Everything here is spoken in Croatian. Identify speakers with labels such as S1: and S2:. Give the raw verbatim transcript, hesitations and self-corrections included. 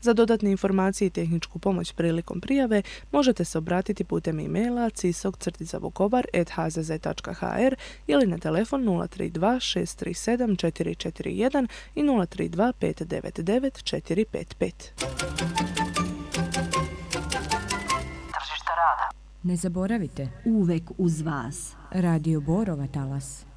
S1: Za dodatne informacije i tehničku pomoć prilikom prijave možete se obratiti putem e-maila cisog crtica vukovar at h z z dot h r ili na telefon nula tri dva šest tri sedam četiri četiri jedan i nula tri dva pet devet devet četiri pet pet.
S2: Ne zaboravite,
S3: uvek uz vas.
S2: Radio Borova talas.